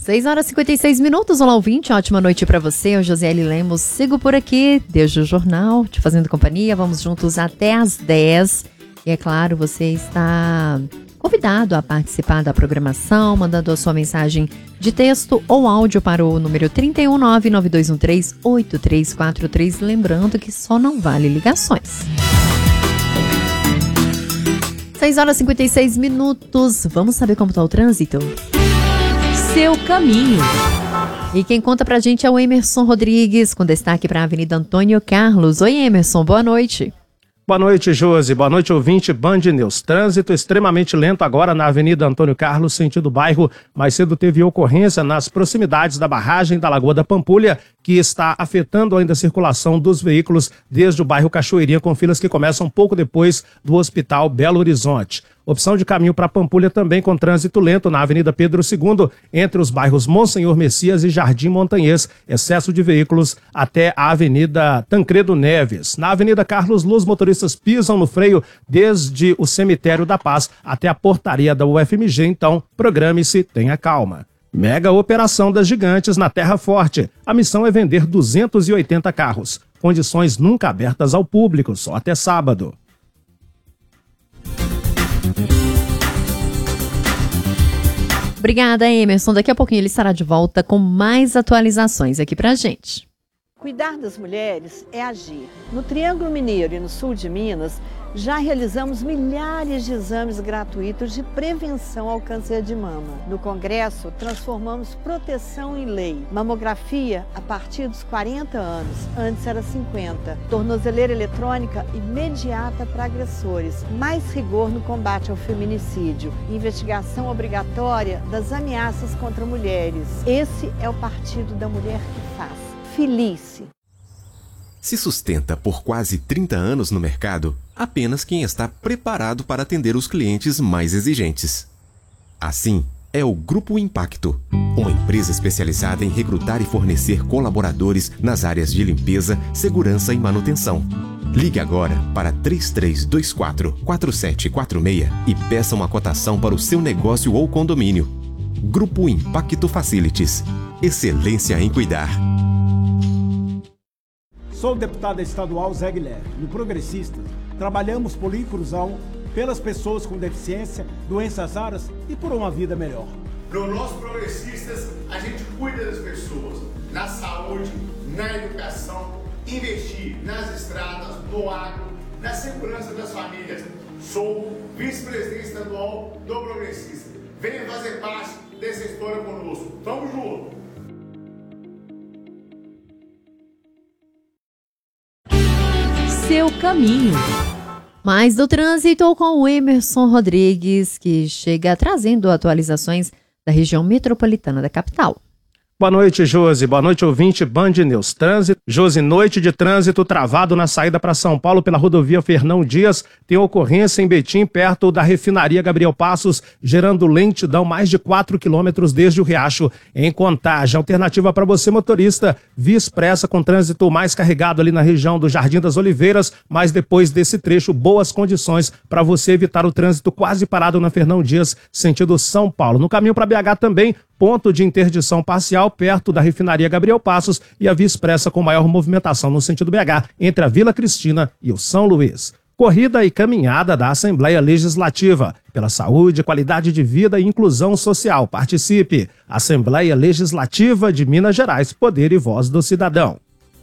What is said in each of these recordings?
6h56. Olá, ouvinte. Ótima noite para você. Eu, Josiele Lemos, sigo por aqui desde o jornal, te fazendo companhia. Vamos juntos até às 10. E é claro, você está convidado a participar da programação, mandando a sua mensagem de texto ou áudio para o número 31992138343. Lembrando que só não vale ligações. 6h56. Vamos saber como está o trânsito? Seu caminho. E quem conta pra gente é o Emerson Rodrigues, com destaque para a Avenida Antônio Carlos. Oi, Emerson, boa noite. Boa noite, Josi. Boa noite, ouvinte Band News. Trânsito extremamente lento agora na Avenida Antônio Carlos, sentido bairro. Mais cedo teve ocorrência nas proximidades da barragem da Lagoa da Pampulha, que está afetando ainda a circulação dos veículos desde o bairro Cachoeirinha, com filas que começam um pouco depois do Hospital Belo Horizonte. Opção de caminho para Pampulha também com trânsito lento na Avenida Pedro II, entre os bairros Monsenhor Messias e Jardim Montanhês. Excesso de veículos até a Avenida Tancredo Neves. Na Avenida Carlos Luz, motoristas pisam no freio desde o Cemitério da Paz até a portaria da UFMG. Então, programe-se, tenha calma. Mega operação das gigantes na Terra Forte. A missão é vender 280 carros. Condições nunca abertas ao público, só até sábado. Obrigada, Emerson. Daqui a pouquinho ele estará de volta com mais atualizações aqui pra gente. Cuidar das mulheres é agir. No Triângulo Mineiro e no sul de Minas, já realizamos milhares de exames gratuitos de prevenção ao câncer de mama. No Congresso, transformamos proteção em lei. Mamografia a partir dos 40 anos, antes era 50. Tornozeleira eletrônica imediata para agressores. Mais rigor no combate ao feminicídio. Investigação obrigatória das ameaças contra mulheres. Esse é o Partido da Mulher que faz. Felice. Se sustenta por quase 30 anos no mercado, apenas quem está preparado para atender os clientes mais exigentes. Assim, é o Grupo Impacto, uma empresa especializada em recrutar e fornecer colaboradores nas áreas de limpeza, segurança e manutenção. Ligue agora para 3324-4746 e peça uma cotação para o seu negócio ou condomínio. Grupo Impacto Facilities. Excelência em cuidar. Sou o deputado estadual Zé Guilherme. No Progressistas, trabalhamos por inclusão, pelas pessoas com deficiência, doenças raras e por uma vida melhor. No nosso Progressistas, a gente cuida das pessoas, na saúde, na educação, investir nas estradas, no agro, na segurança das famílias. Sou vice-presidente estadual do Progressista. Venha fazer parte dessa história conosco. Tamo junto! Seu caminho. Mais do trânsito com o Emerson Rodrigues, que chega trazendo atualizações da região metropolitana da capital. Boa noite, Josi. Boa noite, ouvinte Band News. Trânsito. Josi, noite de trânsito travado na saída para São Paulo pela rodovia Fernão Dias. Tem ocorrência em Betim, perto da refinaria Gabriel Passos, gerando lentidão mais de 4 quilômetros desde o Riacho. Em Contagem, alternativa para você, motorista. Via expressa com trânsito mais carregado ali na região do Jardim das Oliveiras, mas depois desse trecho, boas condições para você evitar o trânsito quase parado na Fernão Dias, sentido São Paulo. No caminho para BH também, ponto de interdição parcial perto da refinaria Gabriel Passos e a via expressa com maior movimentação no sentido BH entre a Vila Cristina e o São Luís. Corrida e caminhada da Assembleia Legislativa pela saúde, qualidade de vida e inclusão social. Participe! Assembleia Legislativa de Minas Gerais, poder e voz do cidadão.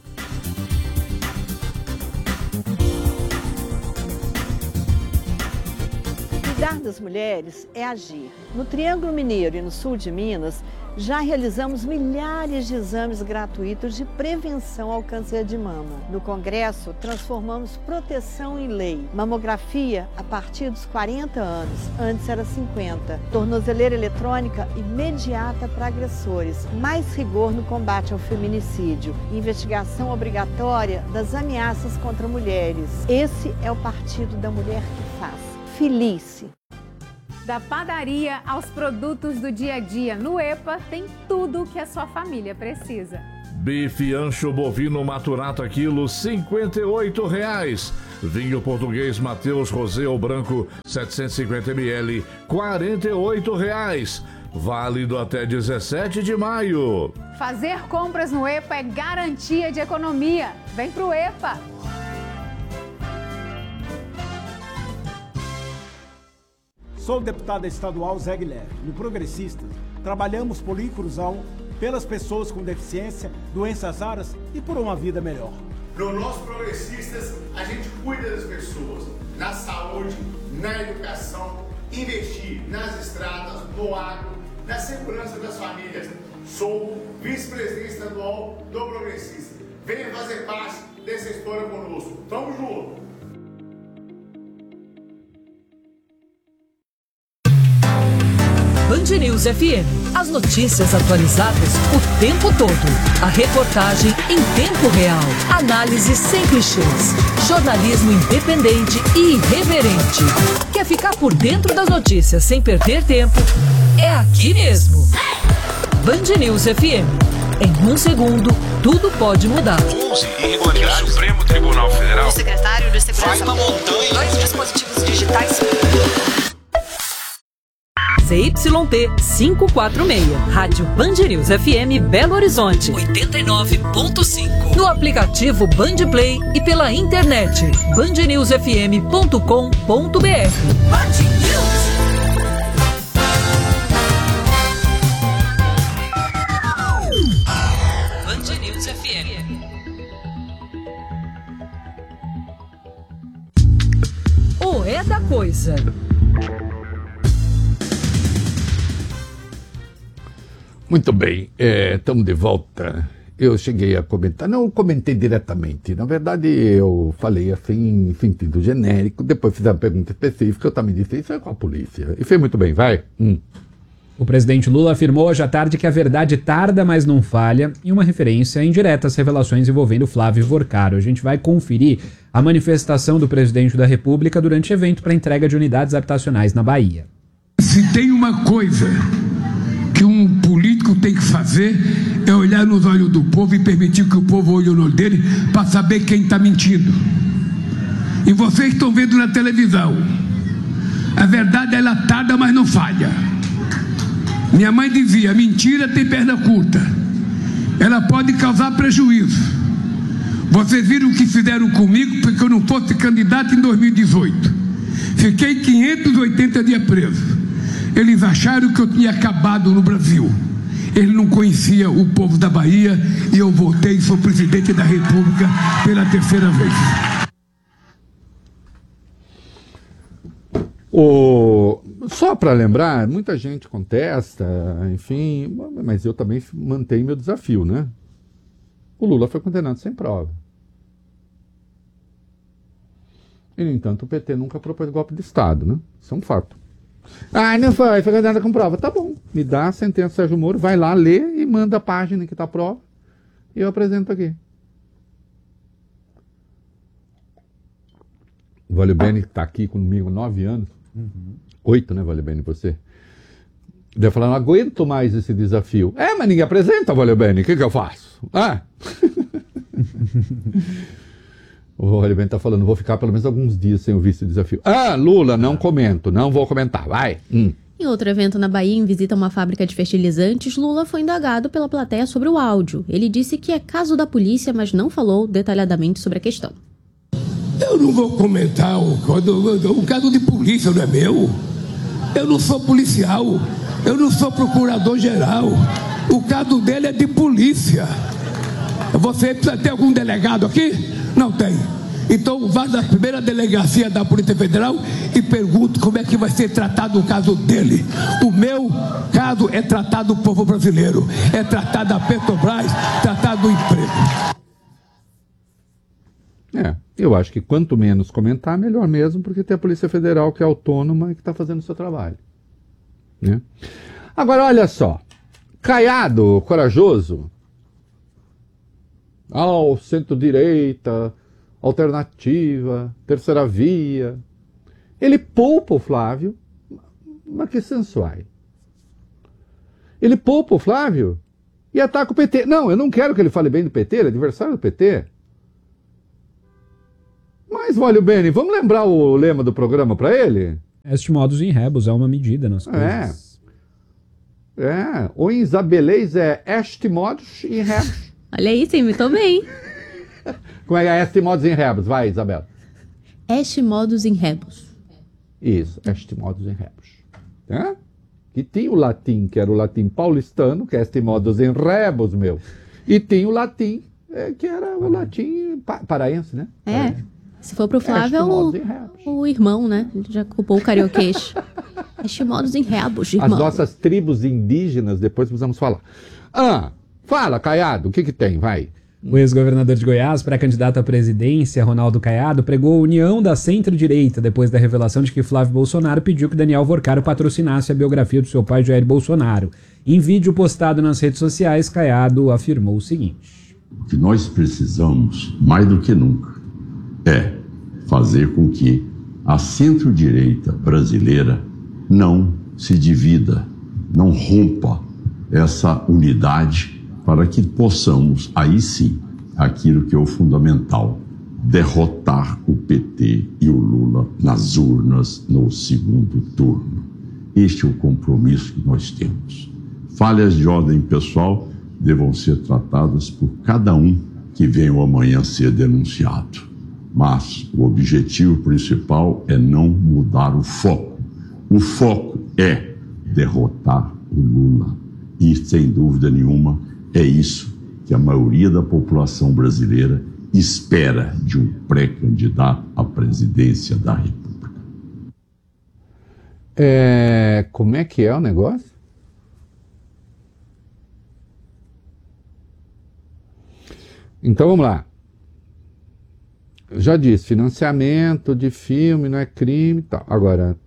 Cuidar das mulheres é agir. No Triângulo Mineiro e no sul de Minas, já realizamos milhares de exames gratuitos de prevenção ao câncer de mama. No Congresso, transformamos proteção em lei. Mamografia a partir dos 40 anos, antes era 50. Tornozeleira eletrônica imediata para agressores. Mais rigor no combate ao feminicídio. Investigação obrigatória das ameaças contra mulheres. Esse é o Partido da Mulher que faz. Felice. Da padaria aos produtos do dia a dia, no EPA tem tudo o que a sua família precisa. Bife ancho bovino maturato a quilo, R$ 58,00. Vinho português Mateus Rosé ou branco, 750 ml, R$ 48,00. válido até 17 de maio. Fazer compras no EPA é garantia de economia. Vem pro EPA! Sou o deputado estadual Zé Guilherme. No Progressistas, trabalhamos por inclusão pelas pessoas com deficiência, doenças raras e por uma vida melhor. No nosso Progressistas, a gente cuida das pessoas, na saúde, na educação, investir nas estradas, no agro, na segurança das famílias. Sou vice-presidente estadual do Progressista. Venha fazer parte dessa história conosco. Tamo junto! Band News FM. As notícias atualizadas o tempo todo. A reportagem em tempo real. Análise sem clichês. Jornalismo independente e irreverente. Quer ficar por dentro das notícias sem perder tempo? É aqui mesmo. Band News FM. Em um segundo, tudo pode mudar. 11 irregularidades. O Supremo Tribunal Federal. O secretário de Segurança. Faz uma montanha. 2 dispositivos digitais. ZYT 546, Rádio Band News FM Belo Horizonte 89.5. No aplicativo Band Play e pela internet bandnewsfm.com.br. Band News. Band News FM. O É da Coisa. Muito bem, estamos de volta. Eu cheguei a comentar, não comentei diretamente, na verdade eu falei assim em sentido genérico, depois fiz uma pergunta específica, eu também disse isso é com a polícia. E fez muito bem, vai. O presidente Lula afirmou hoje à tarde que a verdade tarda, mas não falha, em uma referência indireta às revelações envolvendo Flávio Vorcaro. A gente vai conferir a manifestação do presidente da República durante evento para entrega de unidades habitacionais na Bahia. Se tem uma coisa que um político tem que fazer é olhar nos olhos do povo e permitir que o povo olhe no olho dele para saber quem está mentindo. E vocês estão vendo na televisão. A verdade ela tarda, mas não falha. Minha mãe dizia, mentira tem perna curta. Ela pode causar prejuízo. Vocês viram o que fizeram comigo porque eu não fosse candidato em 2018. Fiquei 580 dias preso. Eles acharam que eu tinha acabado no Brasil. Eles não conheciam o povo da Bahia e eu voltei e sou presidente da República pela terceira vez. Só para lembrar, muita gente contesta, enfim, mas eu também mantenho meu desafio, né? O Lula foi condenado sem prova. E, no entanto, o PT nunca propôs golpe de Estado, né? Isso é um fato. Não foi condenado com prova. Tá bom, me dá a sentença Sérgio Moro, vai lá, lê e manda a página que tá a prova e eu apresento aqui. O Valeu Bene tá aqui comigo 9 anos. 8, né, Valeu Bene, você? Deve falar, não aguento mais esse desafio. Mas ninguém apresenta, Valeu Bene, o que eu faço? O Valeu Bene está falando, vou ficar pelo menos alguns dias sem ouvir esse desafio. Lula, não comento, não vou comentar, vai. Em outro evento na Bahia, em visita a uma fábrica de fertilizantes, Lula foi indagado pela plateia sobre o áudio. Ele disse que é caso da polícia, mas não falou detalhadamente sobre a questão. Eu não vou comentar o caso de polícia, não é meu. Eu não sou policial, eu não sou procurador-geral. O caso dele é de polícia. Você precisa ter algum delegado aqui? Não tem. Então vá na primeira delegacia da Polícia Federal e pergunte como é que vai ser tratado o caso dele. O meu caso é tratado do povo brasileiro, é tratado da Petrobras, tratado do emprego. Eu acho que quanto menos comentar, melhor mesmo, porque tem a Polícia Federal que é autônoma e que está fazendo o seu trabalho. Né? Agora, olha só. Caiado, corajoso, centro-direita, alternativa, terceira via. Ele poupa o Flávio, mas que sensual. Ele poupa o Flávio e ataca o PT. Não, eu não quero que ele fale bem do PT, ele é adversário do PT. Mas, olha, Beni, vamos lembrar o lema do programa para ele? Est modus in rebus, é uma medida nas coisas. O em isabelês é est modus in rebus. Olha aí, você imitou bem. Como é que é est modus in rebus? Vai, Isabela. Est modus in rebus. Isso, est modus in rebus. E tinha o latim, que era o latim paulistano, que é est modus in rebus, meu. E tinha o latim, que era o latim paraense, né? Se for pro Flávio, é o irmão, né? Ele já culpou o carioquês. Est modus in rebus, irmão. As nossas tribos indígenas, depois precisamos falar. Fala, Caiado, o que tem? Vai. O ex-governador de Goiás, pré-candidato à presidência, Ronaldo Caiado, pregou a união da centro-direita depois da revelação de que Flávio Bolsonaro pediu que Daniel Vorcaro patrocinasse a biografia do seu pai, Jair Bolsonaro. Em vídeo postado nas redes sociais, Caiado afirmou o seguinte: o que nós precisamos, mais do que nunca, é fazer com que a centro-direita brasileira não se divida, não rompa essa unidade, para que possamos, aí sim, aquilo que é o fundamental, derrotar o PT e o Lula nas urnas no segundo turno. Este é o compromisso que nós temos. Falhas de ordem pessoal devam ser tratadas por cada um que venha amanhã ser denunciado. Mas o objetivo principal é não mudar o foco. O foco é derrotar o Lula. E, sem dúvida nenhuma, é isso que a maioria da população brasileira espera de um pré-candidato à presidência da República. Como é que é o negócio? Então vamos lá. Eu já disse, financiamento de filme não é crime e tal. Agora,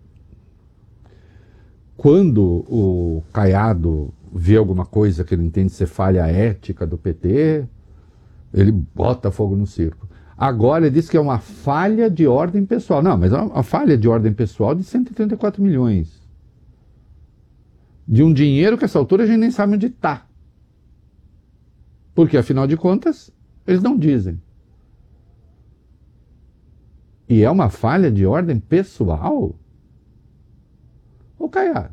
quando o Caiado vê alguma coisa que ele entende ser falha ética do PT, ele bota fogo no circo. Agora ele diz que é uma falha de ordem pessoal. Não, mas é uma falha de ordem pessoal de 134 milhões. De um dinheiro que a essa altura a gente nem sabe onde está. Porque, afinal de contas, eles não dizem. E é uma falha de ordem pessoal? Ô Caiado.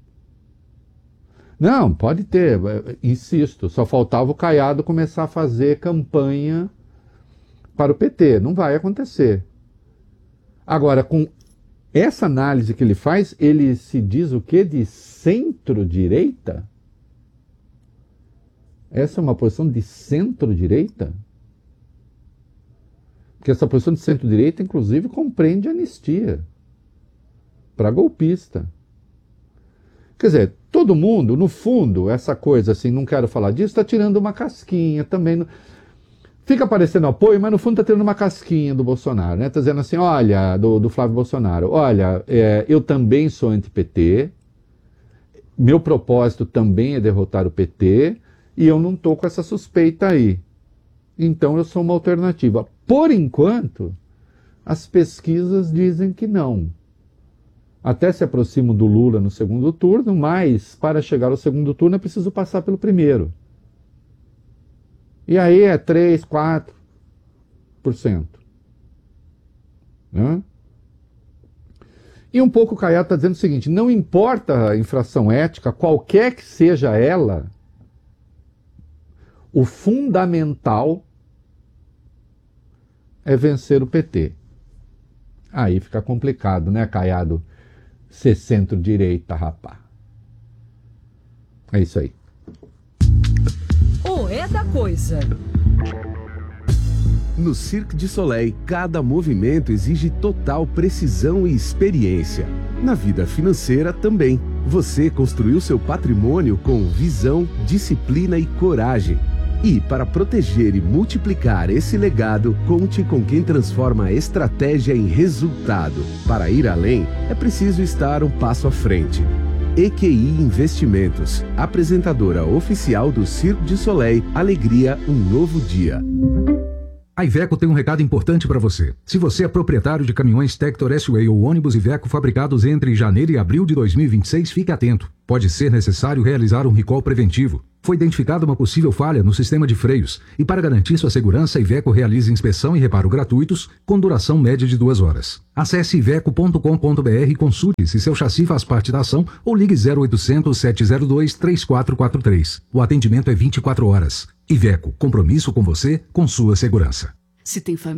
Não, pode ter, insisto, só faltava o Caiado começar a fazer campanha para o PT, não vai acontecer. Agora, com essa análise que ele faz, ele se diz o quê? De centro-direita? Essa é uma posição de centro-direita? Porque essa posição de centro-direita, inclusive, compreende anistia para golpista. Quer dizer, todo mundo, no fundo, essa coisa assim, não quero falar disso, está tirando uma casquinha também. Fica parecendo apoio, mas no fundo está tirando uma casquinha do Bolsonaro, né? Está dizendo assim, olha, do Flávio Bolsonaro, olha, eu também sou anti-PT, meu propósito também é derrotar o PT, e eu não estou com essa suspeita aí. Então eu sou uma alternativa. Por enquanto, as pesquisas dizem que não. Até se aproximo do Lula no segundo turno, mas para chegar ao segundo turno é preciso passar pelo primeiro. E aí é 3%, 4%. Né? E um pouco o Caiado está dizendo o seguinte, não importa a infração ética, qualquer que seja ela, o fundamental é vencer o PT. Aí fica complicado, né, Caiado? Ser centro-direita, rapá. É isso aí. O É da Coisa. No Cirque du Soleil, cada movimento exige total precisão e experiência. Na vida financeira também. Você construiu seu patrimônio com visão, disciplina e coragem. E para proteger e multiplicar esse legado, conte com quem transforma a estratégia em resultado. Para ir além, é preciso estar um passo à frente. EQI Investimentos, apresentadora oficial do Cirque du Soleil, Alegria, um novo dia. A Iveco tem um recado importante para você. Se você é proprietário de caminhões Tector S-Way ou ônibus Iveco fabricados entre janeiro e abril de 2026, fique atento. Pode ser necessário realizar um recall preventivo. Foi identificada uma possível falha no sistema de freios e, para garantir sua segurança, a Iveco realiza inspeção e reparo gratuitos com duração média de 2 horas. Acesse iveco.com.br e consulte se seu chassi faz parte da ação ou ligue 0800 702 3443. O atendimento é 24 horas. Iveco, compromisso com você, com sua segurança. Se tem família